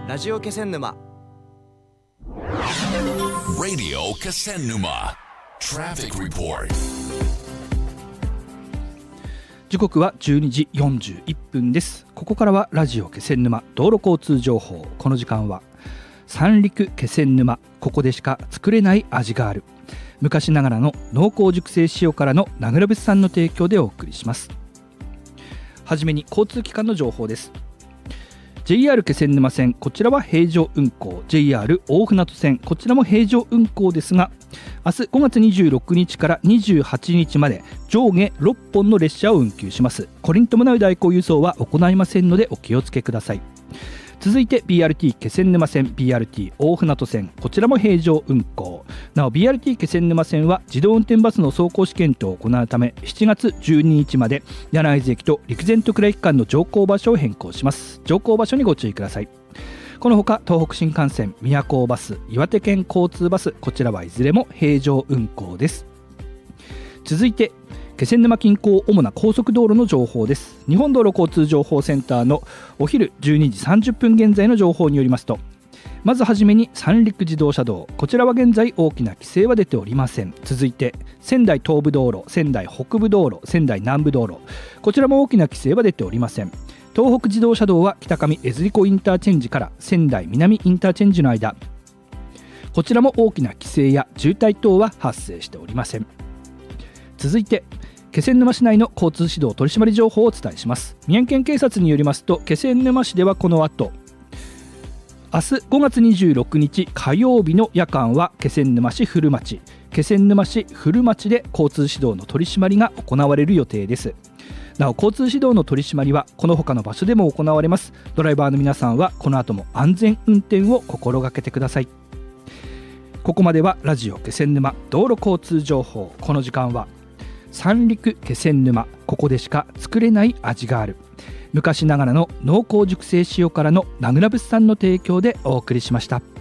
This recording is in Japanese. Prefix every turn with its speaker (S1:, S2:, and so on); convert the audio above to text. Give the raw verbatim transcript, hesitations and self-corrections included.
S1: ラジオ気仙沼
S2: Radio 気仙沼 Traffic Report。
S3: 時刻はじゅうにじよんじゅういっぷんです。ここからはラジオ気仙沼道路交通情報。この時間は三陸気仙沼、ここでしか作れない味がある、昔ながらの濃厚熟成塩辛の名倉物産の提供でお送りします。はじめに交通機関の情報です。 ジェイアール 気仙沼線、こちらは平常運行。 ジェイアール 大船渡線、こちらも平常運行ですが、明日ごがつにじゅうろくにちからにじゅうはちにちまで上下ろっぽんの列車を運休します。これに伴う代行輸送は行いませんのでお気をつけください。続いて ビーアールティー 気仙沼線、 ビーアールティー 大船渡線、こちらも平常運行。なお ビーアールティー 気仙沼線は自動運転バスの走行試験等を行うため、しちがつじゅうににちまで柳津駅と陸前徳倉駅間の乗降場所を変更します。乗降場所にご注意ください。このほか東北新幹線、宮古バス、岩手県交通バス、こちらはいずれも平常運行です。続いて気仙沼近郊主な高速道路の情報です。日本道路交通情報センターのお昼じゅうにじさんじゅっぷん現在の情報によりますと、まずはじめに三陸自動車道、こちらは現在大きな規制は出ておりません。続いて仙台東部道路、仙台北部道路、仙台南部道路、こちらも大きな規制は出ておりません。東北自動車道は北上江釣子インターチェンジから仙台南インターチェンジの間、こちらも大きな規制や渋滞等は発生しておりません。続いて気仙沼市内の交通指導取締り情報をお伝えします。宮城県警察によりますと、気仙沼市ではこの後明日ごがつにじゅうろくにち火曜日の夜間は気仙沼市古町、気仙沼市古町で交通指導の取り締まりが行われる予定です。なお交通指導の取り締まりはこの他の場所でも行われます。ドライバーの皆さんはこの後も安全運転を心がけてください。ここまではラジオ気仙沼道路交通情報。この時間は三陸気仙沼、ここでしか作れない味がある、昔ながらの濃厚熟成塩辛の名倉物産の提供でお送りしました。